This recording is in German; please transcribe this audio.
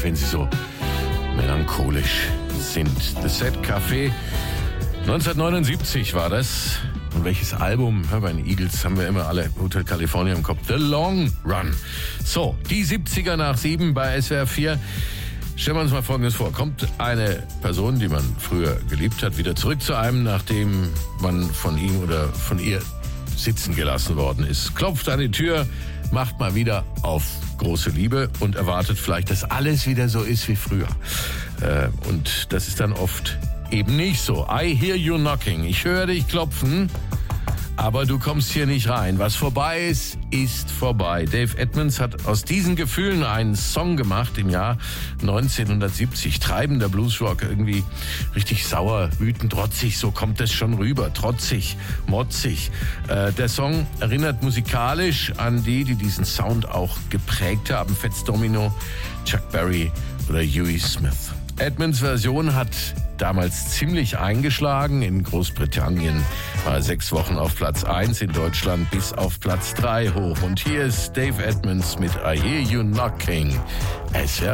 wenn sie so melancholisch sind. The Set Café, 1979 war das. Und welches Album? Bei den Eagles haben wir immer alle Hotel California im Kopf. The Long Run. So, die 70er nach 7 bei SWR 4. Stellen wir uns mal Folgendes vor. Kommt eine Person, die man früher geliebt hat, wieder zurück zu einem, nachdem man von ihm oder von ihr sitzen gelassen worden ist. Klopft an die Tür, macht mal wieder auf große Liebe und erwartet vielleicht, dass alles wieder so ist wie früher. Und das ist dann oft eben nicht so. I hear you knocking. Ich höre dich klopfen, aber du kommst hier nicht rein. Was vorbei ist, ist vorbei. Dave Edmunds hat aus diesen Gefühlen einen Song gemacht im Jahr 1970. Treibender Bluesrock, irgendwie richtig sauer, wütend, trotzig, so kommt es schon rüber. Trotzig, motzig. Der Song erinnert musikalisch an die diesen Sound auch geprägt haben. Fats Domino, Chuck Berry oder Huey Smith. Edmunds Version hat damals ziemlich eingeschlagen. In Großbritannien war 6 Wochen auf Platz 1, in Deutschland bis auf Platz 3 hoch. Und hier ist Dave Edmunds mit I Hear You Knocking. SWR